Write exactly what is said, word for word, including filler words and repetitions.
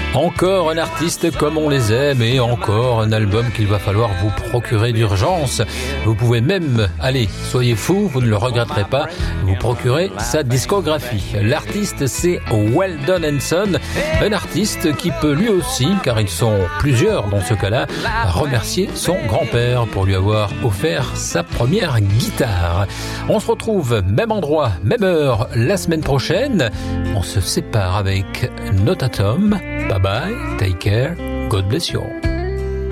Encore un artiste comme on les aime et encore un album qu'il va falloir vous procurer d'urgence. Vous pouvez même, allez, soyez fous, vous ne le regretterez pas, vous procurer sa discographie. L'artiste, c'est Weldon Henson, un artiste qui peut lui aussi, car ils sont plusieurs dans ce cas-là, remercier son grand-père pour lui avoir offert sa première guitare. On se retrouve même endroit, même heure la semaine prochaine. On se sépare avec Notatum. Bye bye, take care, God bless you all.